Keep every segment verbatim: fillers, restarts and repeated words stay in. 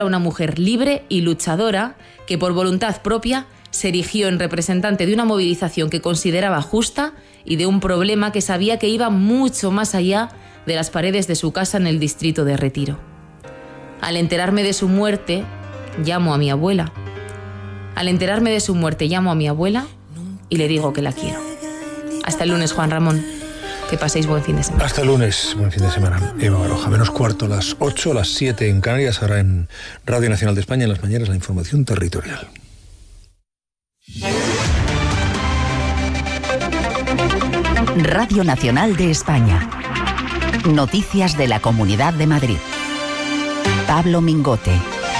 Una mujer libre y luchadora que por voluntad propia se erigió en representante de una movilización que consideraba justa y de un problema que sabía que iba mucho más allá de las paredes de su casa en el distrito de Retiro. Al enterarme de su muerte, llamo a mi abuela. Al enterarme de su muerte, llamo a mi abuela y le digo que la quiero. Hasta el lunes, Juan Ramón. Que paséis buen fin de semana. Hasta el lunes, buen fin de semana. Eva Baroja, menos cuarto, las ocho, las siete en Canarias, ahora en Radio Nacional de España, en las mañanas, la información territorial. Radio Nacional de España. Noticias de la Comunidad de Madrid. Pablo Mingote.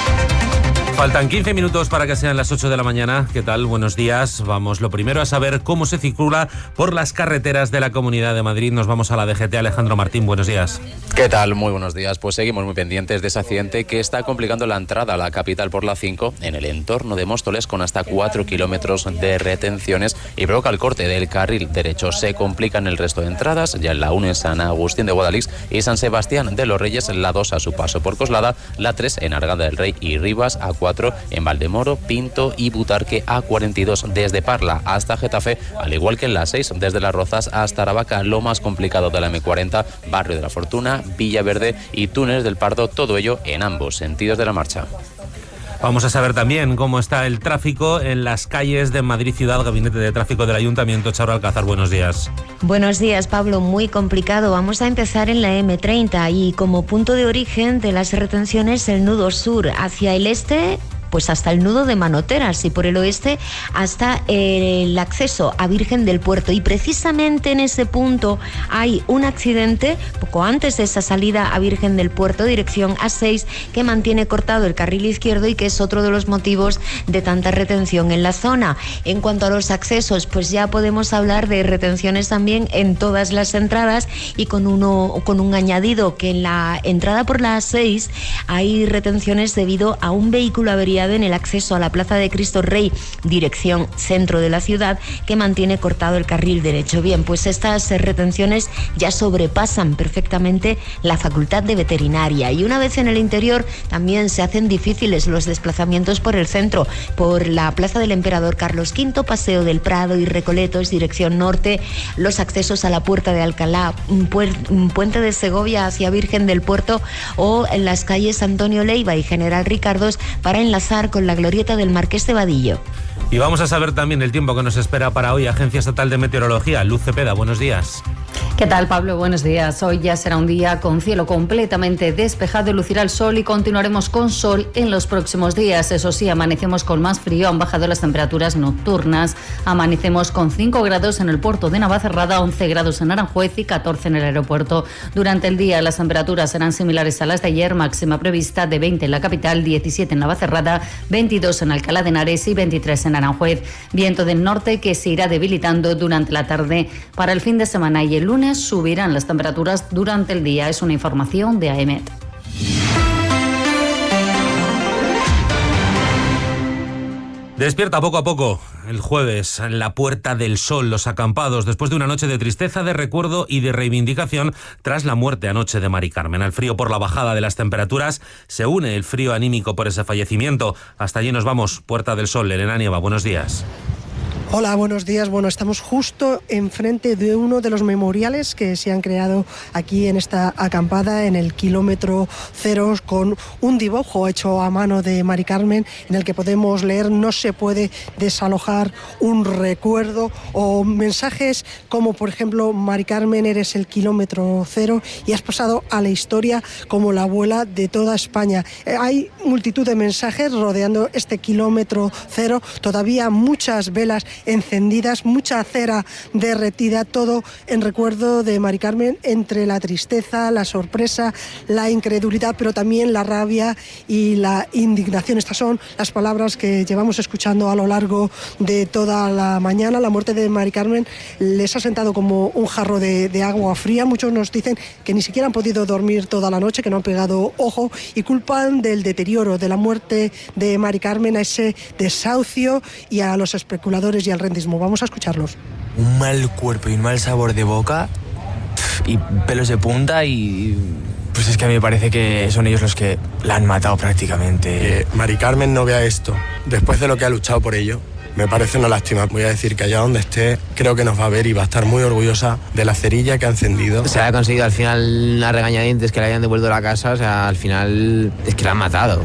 Faltan quince minutos para que sean las ocho de la mañana. ¿Qué tal? Buenos días. Vamos lo primero a saber cómo se circula por las carreteras de la Comunidad de Madrid. Nos vamos a la D G T. Alejandro Martín, buenos días. ¿Qué tal? Muy buenos días. Pues seguimos muy pendientes de ese accidente que está complicando la entrada a la capital por la cinco en el entorno de Móstoles, con hasta cuatro kilómetros de retenciones, y provoca el corte del carril derecho. Se complican el resto de entradas, ya en la uno en San Agustín de Guadalix y San Sebastián de los Reyes, la dos a su paso por Coslada, la tres en Arganda del Rey y Rivas, a cuatro en Valdemoro, Pinto y Butarque, a cuarenta y dos desde Parla hasta Getafe, al igual que en la seis desde Las Rozas hasta Aravaca. Lo más complicado de la eme cuarenta, Barrio de la Fortuna, Villaverde y Túneles del Pardo, todo ello en ambos sentidos de la marcha. Vamos a saber también cómo está el tráfico en las calles de Madrid Ciudad. Gabinete de Tráfico del Ayuntamiento, Charo Alcázar, buenos días. Buenos días, Pablo. Muy complicado. Vamos a empezar en la eme treinta y como punto de origen de las retenciones el nudo sur hacia el este, pues hasta el nudo de Manoteras, y por el oeste hasta el acceso a Virgen del Puerto. Y precisamente en ese punto hay un accidente poco antes de esa salida a Virgen del Puerto, dirección A seis, que mantiene cortado el carril izquierdo y que es otro de los motivos de tanta retención en la zona. En cuanto a los accesos, pues ya podemos hablar de retenciones también en todas las entradas, y con uno con un añadido, que en la entrada por la A seis hay retenciones debido a un vehículo averiado en el acceso a la Plaza de Cristo Rey, dirección centro de la ciudad, que mantiene cortado el carril derecho. Bien, pues estas retenciones ya sobrepasan perfectamente la Facultad de Veterinaria, y una vez en el interior también se hacen difíciles los desplazamientos por el centro, por la Plaza del Emperador Carlos quinto, Paseo del Prado y Recoletos, dirección norte, los accesos a la Puerta de Alcalá, Puente de Segovia hacia Virgen del Puerto, o en las calles Antonio Leiva y General Ricardos para enlazar con la glorieta del Marqués de Vadillo. Y vamos a saber también el tiempo que nos espera para hoy. Agencia Estatal de Meteorología, Luz Cepeda, buenos días. ¿Qué tal, Pablo? Buenos días. Hoy ya será un día con cielo completamente despejado, lucirá el sol y continuaremos con sol en los próximos días. Eso sí, amanecemos con más frío, han bajado las temperaturas nocturnas. Amanecemos con cinco grados en el puerto de Navacerrada, once grados en Aranjuez y catorce en el aeropuerto. Durante el día las temperaturas serán similares a las de ayer, máxima prevista de veinte en la capital, diecisiete en Navacerrada, veintidós en Alcalá de Henares y veintitrés en Aranjuez. Viento del norte que se irá debilitando durante la tarde. Para el fin de semana y el lunes subirán las temperaturas durante el día. Es una información de AEMET. Despierta poco a poco el jueves en la Puerta del Sol, los acampados, después de una noche de tristeza, de recuerdo y de reivindicación tras la muerte anoche de Mari Carmen. Al frío por la bajada de las temperaturas se une el frío anímico por ese fallecimiento. Hasta allí nos vamos. Puerta del Sol, Elena Nieva, buenos días. Hola, buenos días. Bueno, estamos justo enfrente de uno de los memoriales que se han creado aquí en esta acampada, en el kilómetro cero, con un dibujo hecho a mano de Mari Carmen en el que podemos leer: no se puede desalojar un recuerdo, o mensajes como, por ejemplo, Mari Carmen, eres el kilómetro cero y has pasado a la historia como la abuela de toda España. Eh, hay multitud de mensajes rodeando este kilómetro cero, todavía muchas velas encendidas, mucha cera derretida, todo en recuerdo de Mari Carmen, entre la tristeza, la sorpresa, la incredulidad, pero también la rabia y la indignación. Estas son las palabras que llevamos escuchando a lo largo de toda la mañana. La muerte de Mari Carmen les ha sentado como un jarro de, de agua fría. Muchos nos dicen que ni siquiera han podido dormir toda la noche, que no han pegado ojo, y culpan del deterioro de la muerte de Mari Carmen a ese desahucio y a los especuladores y al rentismo. Vamos a escucharlos. Un mal cuerpo y un mal sabor de boca, y pelos de punta y Pues es que a mí me parece que son ellos los que la han matado prácticamente. Eh, Mari Carmen no vea esto, después de lo que ha luchado por ello, me parece una lástima. Voy a decir que allá donde esté, creo que nos va a ver y va a estar muy orgullosa de la cerilla que ha encendido. Se ha conseguido al final una regañadientes que le hayan devuelto la casa, o sea, al final es que la han matado.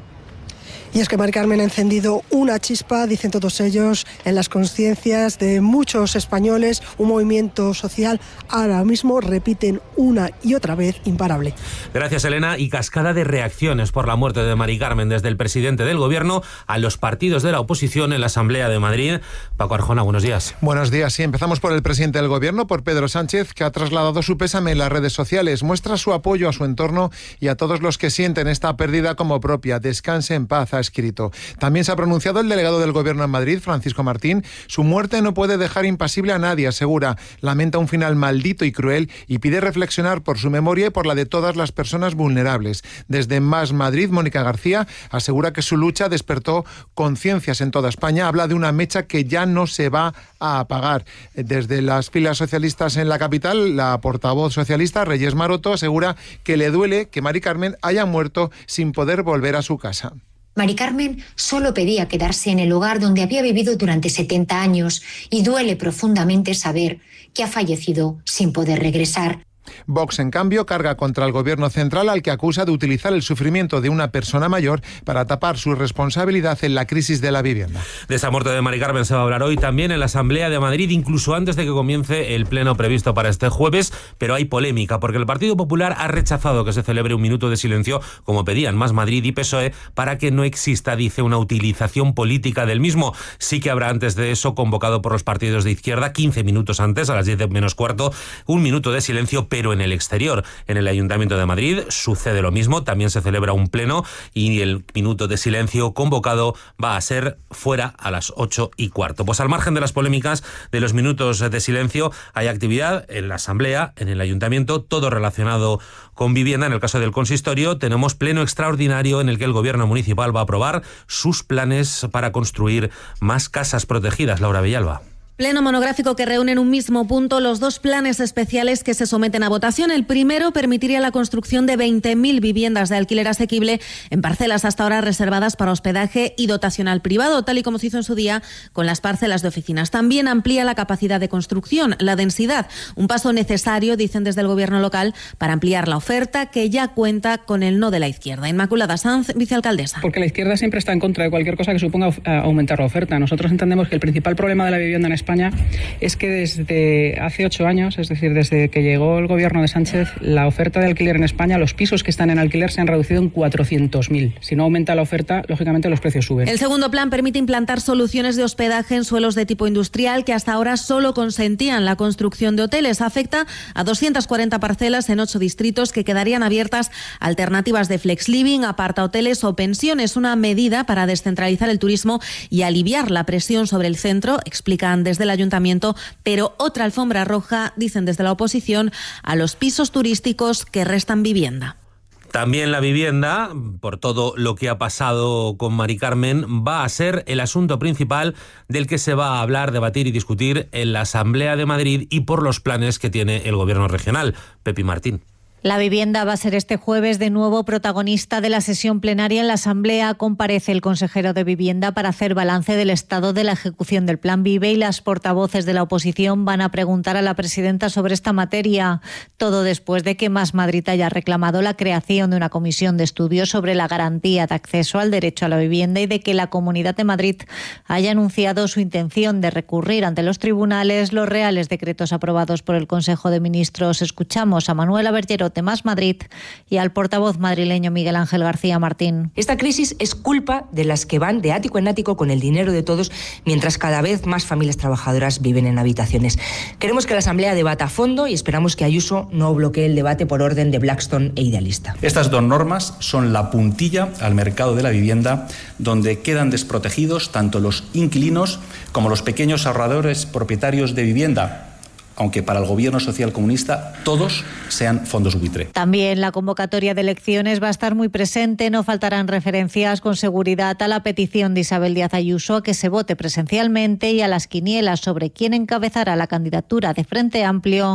Y es que Mari Carmen ha encendido una chispa, dicen todos ellos, en las conciencias de muchos españoles, un movimiento social ahora mismo, repiten una y otra vez, imparable. Gracias, Elena. Y cascada de reacciones por la muerte de Mari Carmen desde el presidente del Gobierno a los partidos de la oposición en la Asamblea de Madrid. Paco Arjona, buenos días. Buenos días, sí. Empezamos por el presidente del Gobierno, por Pedro Sánchez, que ha trasladado su pésame en las redes sociales. Muestra su apoyo a su entorno y a todos los que sienten esta pérdida como propia. Descanse en paz, ha escrito. También se ha pronunciado el delegado del Gobierno en Madrid, Francisco Martín. Su muerte no puede dejar impasible a nadie, asegura. Lamenta un final maldito y cruel y pide reflexionar por su memoria y por la de todas las personas vulnerables. Desde Más Madrid, Mónica García asegura que su lucha despertó conciencias en toda España. Habla de una mecha que ya no se va a apagar. Desde las filas socialistas en la capital, la portavoz socialista, Reyes Maroto, asegura que le duele que Mari Carmen haya muerto sin poder volver a su casa. Mari Carmen solo pedía quedarse en el lugar donde había vivido durante setenta años y duele profundamente saber que ha fallecido sin poder regresar. Vox, en cambio, carga contra el Gobierno central, al que acusa de utilizar el sufrimiento de una persona mayor para tapar su responsabilidad en la crisis de la vivienda. De esa muerte de Mari Carmen se va a hablar hoy también en la Asamblea de Madrid, incluso antes de que comience el pleno previsto para este jueves, pero hay polémica porque el Partido Popular ha rechazado que se celebre un minuto de silencio, como pedían Más Madrid y P S O E, para que no exista, dice, una utilización política del mismo. Sí que habrá antes de eso, convocado por los partidos de izquierda, quince minutos antes, a las diez menos cuarto, un minuto de silencio, pero en el exterior. En el Ayuntamiento de Madrid sucede lo mismo, también se celebra un pleno y el minuto de silencio convocado va a ser fuera a las ocho y cuarto. Pues al margen de las polémicas de los minutos de silencio, hay actividad en la Asamblea, en el Ayuntamiento, todo relacionado con vivienda. En el caso del consistorio tenemos pleno extraordinario en el que el Gobierno municipal va a aprobar sus planes para construir más casas protegidas. Laura Villalba. Pleno monográfico que reúne en un mismo punto los dos planes especiales que se someten a votación. El primero permitiría la construcción de veinte mil viviendas de alquiler asequible en parcelas hasta ahora reservadas para hospedaje y dotacional privado, tal y como se hizo en su día con las parcelas de oficinas. También amplía la capacidad de construcción, la densidad, un paso necesario, dicen desde el Gobierno local, para ampliar la oferta que ya cuenta con el no de la izquierda. Inmaculada Sanz, vicealcaldesa. Porque la izquierda siempre está en contra de cualquier cosa que suponga aumentar la oferta. Nosotros entendemos que el principal problema de la vivienda en España España es que desde hace ocho años, es decir, desde que llegó el gobierno de Sánchez, la oferta de alquiler en España, los pisos que están en alquiler se han reducido en cuatrocientos mil. Si no aumenta la oferta, lógicamente los precios suben. El segundo plan permite implantar soluciones de hospedaje en suelos de tipo industrial que hasta ahora solo consentían la construcción de hoteles. Afecta a doscientas cuarenta parcelas en ocho distritos que quedarían abiertas a alternativas de flex living, apartahoteles o pensiones. Una medida para descentralizar el turismo y aliviar la presión sobre el centro, explican desde el ayuntamiento, pero otra alfombra roja, dicen desde la oposición, a los pisos turísticos que restan vivienda. También la vivienda, por todo lo que ha pasado con Mari Carmen, va a ser el asunto principal del que se va a hablar, debatir y discutir en la Asamblea de Madrid y por los planes que tiene el Gobierno regional. Pepi Martín. La vivienda va a ser este jueves de nuevo protagonista de la sesión plenaria en la Asamblea. Comparece el consejero de Vivienda para hacer balance del estado de la ejecución del Plan Vive y las portavoces de la oposición van a preguntar a la presidenta sobre esta materia. Todo después de que Más Madrid haya reclamado la creación de una comisión de estudio sobre la garantía de acceso al derecho a la vivienda y de que la Comunidad de Madrid haya anunciado su intención de recurrir ante los tribunales los reales decretos aprobados por el Consejo de Ministros. Escuchamos a Manuela Bergerot de Más Madrid y al portavoz madrileño Miguel Ángel García Martín. Esta crisis es culpa de las que van de ático en ático con el dinero de todos, mientras cada vez más familias trabajadoras viven en habitaciones. Queremos que la Asamblea debata a fondo y esperamos que Ayuso no bloquee el debate por orden de Blackstone e Idealista. Estas dos normas son la puntilla al mercado de la vivienda, donde quedan desprotegidos tanto los inquilinos como los pequeños ahorradores propietarios de vivienda, aunque para el gobierno socialcomunista todos sean fondos buitre. También la convocatoria de elecciones va a estar muy presente. No faltarán referencias con seguridad a la petición de Isabel Díaz Ayuso a que se vote presencialmente y a las quinielas sobre quién encabezará la candidatura de Frente Amplio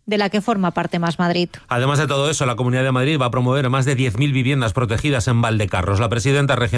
de la que forma parte Más Madrid. Además de todo eso, la Comunidad de Madrid va a promover más de diez mil viviendas protegidas en Valdecarros. La presidenta regional